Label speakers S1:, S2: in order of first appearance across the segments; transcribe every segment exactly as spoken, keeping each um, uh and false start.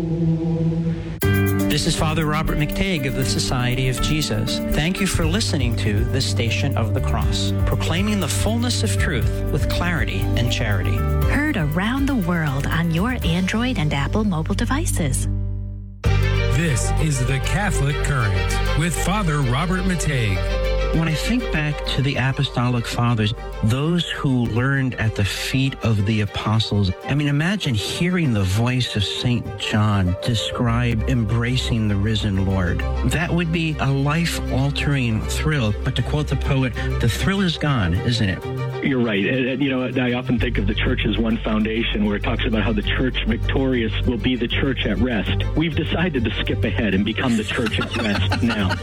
S1: This is Father Robert McTague of the Society of Jesus. Thank you for listening to The Station of the Cross, proclaiming the fullness of truth with clarity and charity.
S2: Heard around the world on your Android and Apple mobile devices.
S3: This is The Catholic Current with Father Robert McTague.
S1: When I think back to the Apostolic Fathers, those who learned at the feet of the apostles, I mean, imagine hearing the voice of Saint John describe embracing the risen Lord. That would be a life-altering thrill. But to quote the poet, the thrill is gone, isn't it?
S4: You're right. And, and, you know, I often think of the church as one foundation where it talks about how the church victorious will be the church at rest. We've decided to skip ahead and become the church at rest now.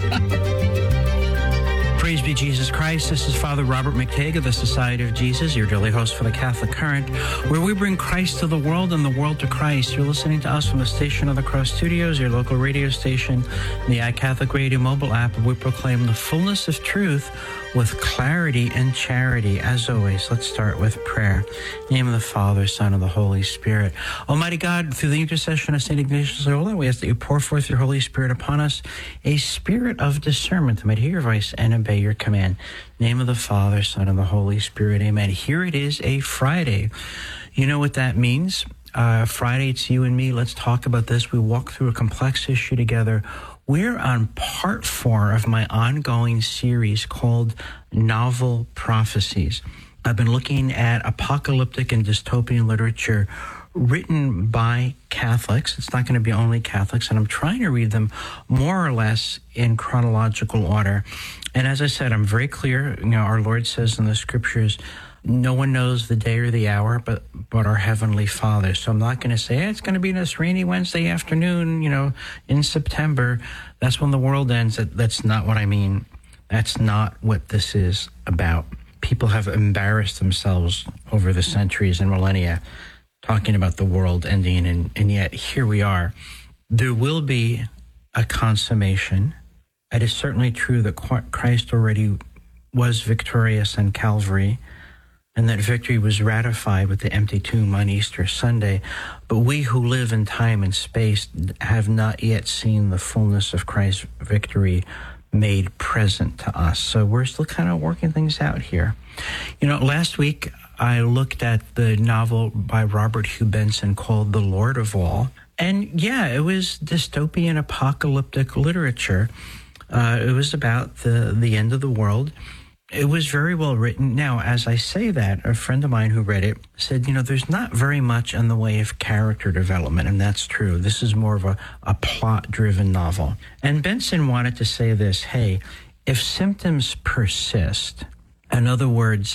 S1: Praise be Jesus Christ. This is Father Robert McTague of the Society of Jesus, your daily host for the Catholic Current, where we bring Christ to the world and the world to Christ. You're listening to us from the Station of the Cross Studios, your local radio station, the iCatholic Radio mobile app, where we proclaim the fullness of truth with clarity and charity. As always, let's start with prayer. In the name of the Father, Son, and the Holy Spirit. Almighty God, through the intercession of Saint Ignatius Loyola, we ask that you pour forth your Holy Spirit upon us, a spirit of discernment, that might hear your voice and obey your command. In the name of the Father, Son, and the Holy Spirit. Amen. Here it is, a Friday. You know what that means? Uh, Friday, it's you and me. Let's talk about this. We walk through a complex issue together. We're on part four of my ongoing series called Novel Prophecies. I've been looking at apocalyptic and dystopian literature written by Catholics. It's not going to be only Catholics, and I'm trying to read them more or less in chronological order. And as I said, I'm very clear. You know, our Lord says in the scriptures, no one knows the day or the hour but, but our Heavenly Father. So I'm not going to say, hey, it's going to be this rainy Wednesday afternoon, you know, in September. That's when the world ends. That, that's not what I mean. That's not what this is about. People have embarrassed themselves over the centuries and millennia talking about the world ending, and, and yet here we are. There will be a consummation. It is certainly true that Christ already was victorious on Calvary, and that victory was ratified with the empty tomb on Easter Sunday. But we who live in time and space have not yet seen the fullness of Christ's victory made present to us. So we're still kind of working things out here. You know, last week I looked at the novel by Robert Hugh Benson called The Lord of All. And yeah, it was dystopian apocalyptic literature. Uh, it was about the, the end of the world. It was very well written. Now, as I say that, a friend of mine who read it said, you know, there's not very much in the way of character development, and that's true. This is more of a, a plot-driven novel. And Benson wanted to say this, hey, if symptoms persist, in other words,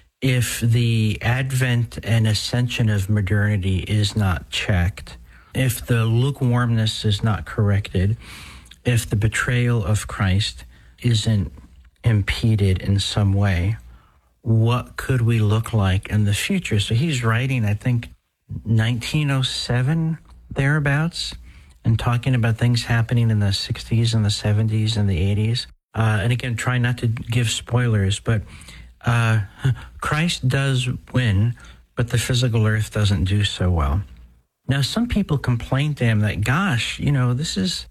S1: if the advent and ascension of modernity is not checked, if the lukewarmness is not corrected, if the betrayal of Christ isn't impeded in some way, what could we look like in the future? So he's writing, I think, nineteen oh seven, thereabouts, and talking about things happening in the sixties and the seventies and the eighties. Uh, and again, try not to give spoilers, but uh, Christ does win, but the physical earth doesn't do so well. Now, some people complain to him that, gosh, you know, this is...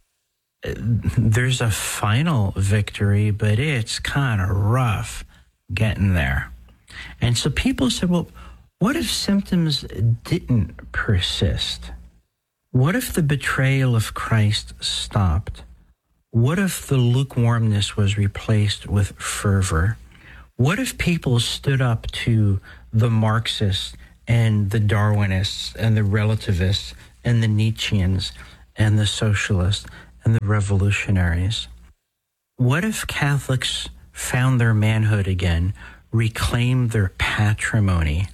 S1: there's a final victory, but it's kind of rough getting there. And so people said, well, what if symptoms didn't persist? What if the betrayal of Christ stopped? What if the lukewarmness was replaced with fervor? What if people stood up to the Marxists and the Darwinists and the relativists and the Nietzscheans and the socialists and the revolutionaries? What if Catholics found their manhood again, reclaimed their patrimony,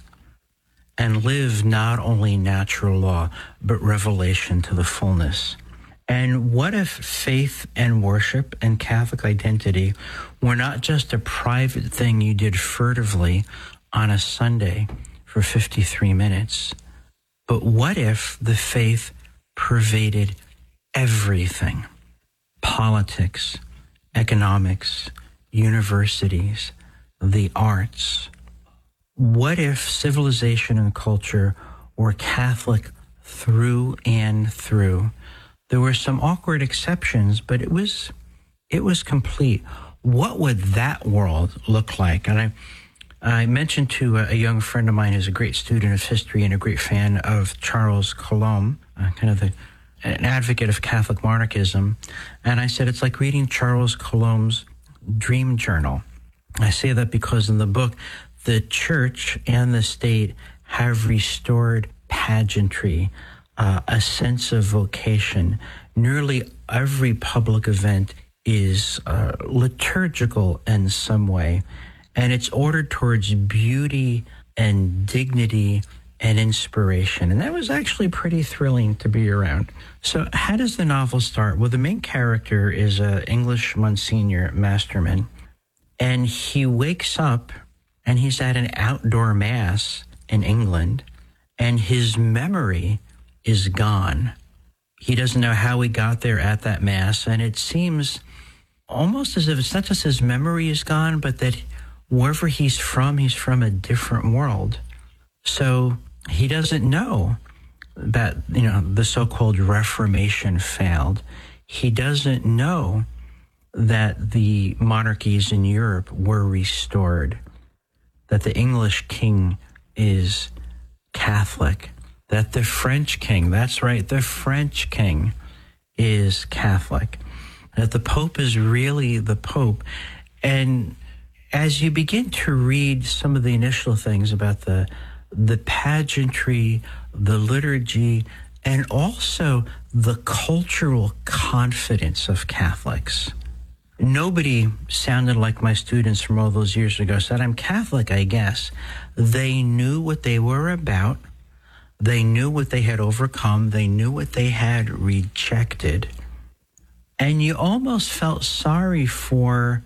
S1: and lived not only natural law, but revelation to the fullness? And what if faith and worship and Catholic identity were not just a private thing you did furtively on a Sunday for fifty-three minutes, but what if the faith pervaded everything? Politics, economics, universities, the arts. What if civilization and culture were Catholic through and through. There were some awkward exceptions, but it was it was complete. What would that world look like? And I I mentioned to a, a young friend of mine who's a great student of history and a great fan of Charles Coulomb, uh, kind of the, an advocate of Catholic monarchism. And I said, it's like reading Charles Coulomb's dream journal. I say that because in the book, the church and the state have restored pageantry, uh, a sense of vocation. Nearly every public event is uh, liturgical in some way, and it's ordered towards beauty and dignity and inspiration. And that was actually pretty thrilling to be around. So how does the novel start? Well, the main character is an English Monsignor Masterman, and he wakes up and he's at an outdoor mass in England, and his memory is gone. He doesn't know how he got there at that mass, and it seems almost as if it's not just his memory is gone, but that wherever he's from, he's from a different world. So he doesn't know that, you know, the so-called Reformation failed. He doesn't know that the monarchies in Europe were restored, that the English king is Catholic, that the French king, that's right, the French king is Catholic, that the Pope is really the Pope. And as you begin to read some of the initial things about the the pageantry, the liturgy, and also the cultural confidence of Catholics. Nobody sounded like my students from all those years ago said, I'm Catholic, I guess. They knew what they were about. They knew what they had overcome. They knew what they had rejected. And you almost felt sorry for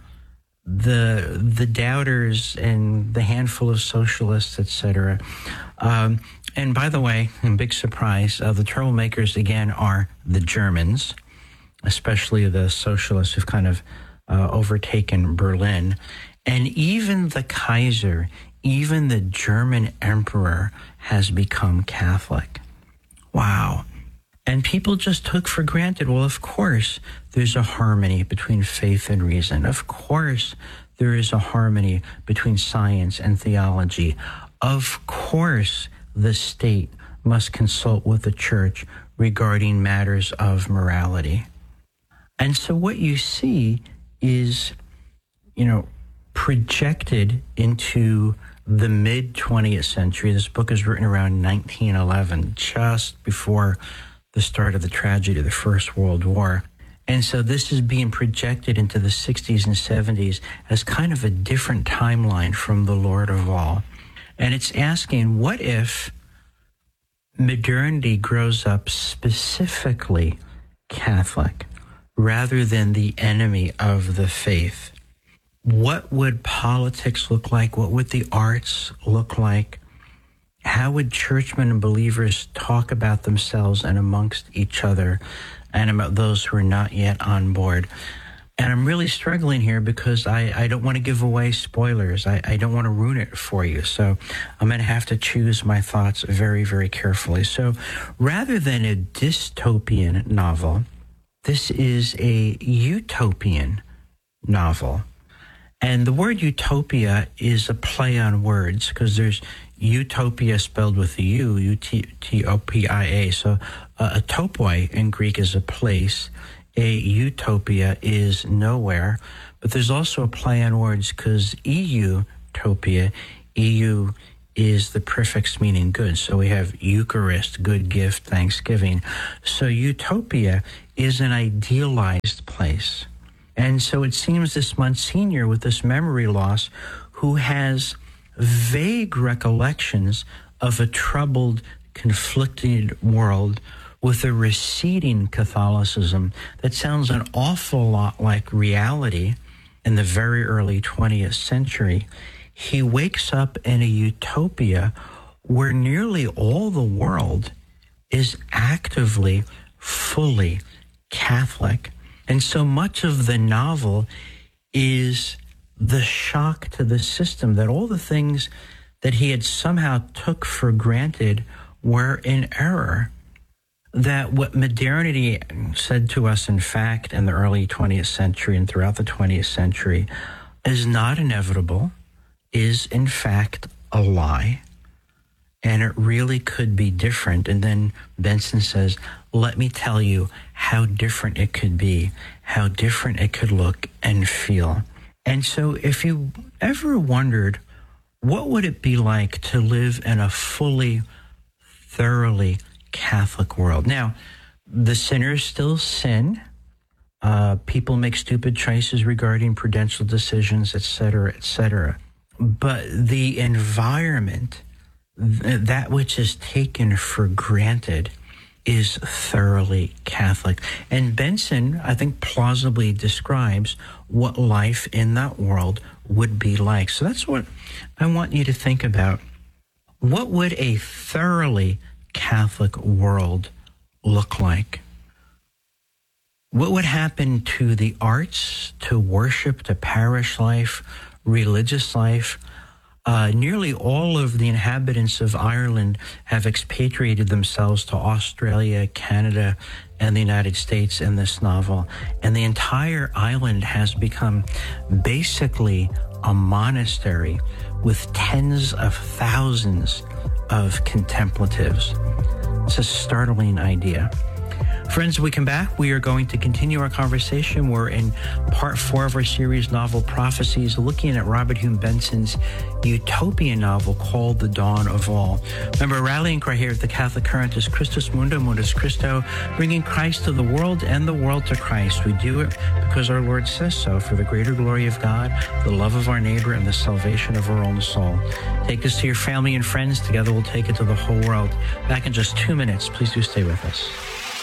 S1: the the doubters and the handful of socialists, et cetera. Um, and by the way, big surprise, uh, the troublemakers, again, are the Germans, especially the socialists who've kind of uh, overtaken Berlin. And even the Kaiser, even the German emperor has become Catholic. Wow. And people just took for granted, well, of course, there's a harmony between faith and reason. Of course, there is a harmony between science and theology. Of course, the state must consult with the church regarding matters of morality. And so what you see is, you know, projected into the mid-twentieth century. This book is written around nineteen eleven, just before the start of the tragedy of the First World War. And so this is being projected into the sixties and seventies as kind of a different timeline from the Lord of all. And it's asking, what if modernity grows up specifically Catholic rather than the enemy of the faith? What would politics look like? What would the arts look like? How would churchmen and believers talk about themselves and amongst each other and about those who are not yet on board? And I'm really struggling here because I, I don't want to give away spoilers. I, I don't want to ruin it for you. So I'm going to have to choose my thoughts very, very carefully. So rather than a dystopian novel, this is a utopian novel. And the word utopia is a play on words because there's utopia spelled with a U, U T O P I A. So uh, a topoi in Greek is a place. A utopia is nowhere. But there's also a play on words because E-utopia, E U is the prefix meaning good. So we have Eucharist, good gift, thanksgiving. So utopia is an idealized place. And so it seems this Monsignor with this memory loss who has vague recollections of a troubled, conflicted world with a receding Catholicism that sounds an awful lot like reality in the very early twentieth century. He wakes up in a utopia where nearly all the world is actively, fully Catholic. And so much of the novel is the shock to the system that all the things that he had somehow took for granted were in error. that what modernity said to us, in fact, in the early twentieth century and throughout the twentieth century, is not inevitable, is in fact a lie, and it really could be different. And then Benson says, let me tell you how different it could be, how different it could look and feel. And so if you ever wondered, what would it be like to live in a fully, thoroughly Catholic world? Now, the sinners still sin. Uh, people make stupid choices regarding prudential decisions, et cetera, et cetera. But the environment, th- that which is taken for granted, is thoroughly Catholic. And Benson, I think, plausibly describes what life in that world would be like. So that's what I want you to think about. What would a thoroughly Catholic world look like? What would happen to the arts, to worship, to parish life, religious life? Uh, nearly all of the inhabitants of Ireland have expatriated themselves to Australia, Canada, and the United States in this novel. And the entire island has become basically a monastery with tens of thousands of contemplatives. It's a startling idea. Friends, when we come back, we are going to continue our conversation. We're in part four of our series, Novel Prophecies, looking at Robert Hume Benson's utopian novel called The Dawn of All. Remember, rallying cry here at the Catholic Current is Christus Mundo, Mundus Christo, bringing Christ to the world and the world to Christ. We do it because our Lord says so, for the greater glory of God, the love of our neighbor, and the salvation of our own soul. Take this to your family and friends. Together we'll take it to the whole world. Back in just two minutes. Please do stay with us.